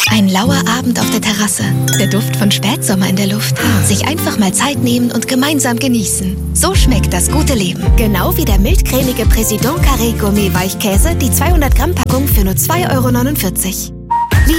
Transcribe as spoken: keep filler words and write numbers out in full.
Ein lauer Abend auf der Terrasse. Der Duft von Spätsommer in der Luft. Sich einfach mal Zeit nehmen und gemeinsam genießen. So schmeckt das gute Leben. Genau wie der mildcremige Président Carré Gourmet Weichkäse, die zweihundert Gramm Packung für nur zwei Euro neunundvierzig.